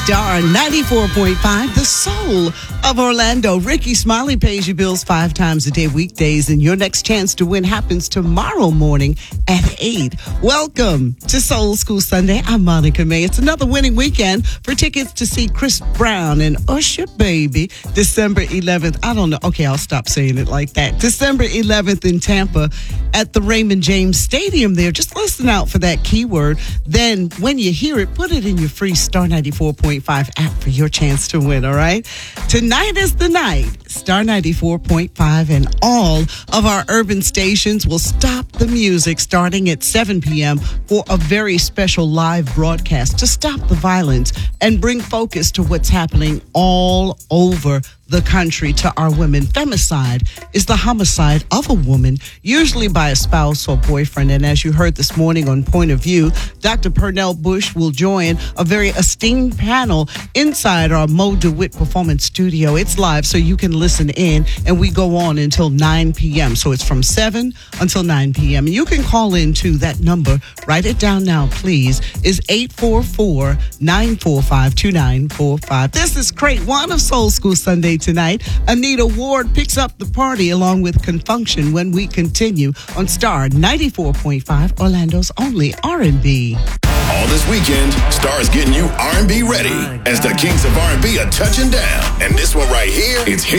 Star 94.5, the soul of Orlando. Ricky Smiley pays your bills 5 times a day weekdays, and your next chance to win happens tomorrow morning at 8. Welcome to Soul School Sunday. I'm Monica May. It's another winning weekend for tickets to see Chris Brown and Usher Baby December 11th. I don't know. Okay, I'll stop saying it like that. December 11th in Tampa at the Raymond James Stadium there. Just listen out for that keyword. Then when you hear it, put it in your free Star 94.5 app for your chance to win, all right? Tonight is the night. Star 94.5 and all of our urban stations will stop the music starting at 7 p.m. for a very special live broadcast to stop the violence and bring focus to what's happening all over the country to our women. Femicide is the homicide of a woman, usually by a spouse or boyfriend. And as you heard this morning on Point of View, Dr. Pernell Bush will join a very esteemed panel inside our Mo DeWitt Performance Studio. It's live, so you can listen in, and we go on until 9 p.m. So it's from 7 until 9 p.m. And you can call in to that number. Write it down now, please. Is 844-945-2945. This is Crate 1 of Soul School Sunday tonight. Anita Ward picks up the party along with Confunction when we continue on Star 94.5, Orlando's only R&B. All this weekend, Star is getting you R&B ready as the kings of R&B are touching down. And this one right here, it's